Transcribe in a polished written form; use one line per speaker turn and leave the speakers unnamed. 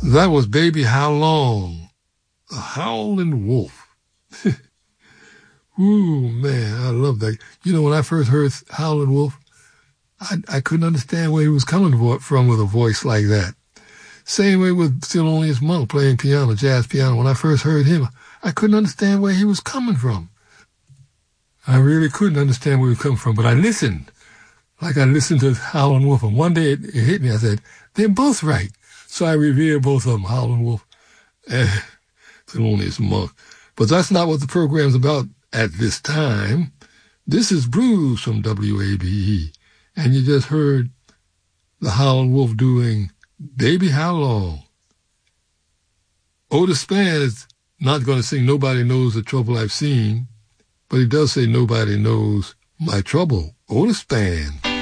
That was Baby How Long, the Howlin' Wolf. Ooh, man, I love that. You know, when I first heard Howlin' Wolf, I couldn't understand where he was coming from with a voice like that. Same way with Thelonious Monk playing piano, jazz piano. When I first heard him, I couldn't understand where he was coming from. I really couldn't understand where he was coming from, but I listened. Like I listened to Howlin' Wolf, and one day it hit me. I said, they're both right. So I revered both of them, Howlin' Wolf and Thelonious Monk. But that's not what the program's about at this time. This is Blues from WABE. And you just heard the Howlin' Wolf doing Baby How Long. Otis Spann is not going to sing Nobody Knows the Trouble I've Seen, but he does say Nobody Knows My Trouble. Otis Spann.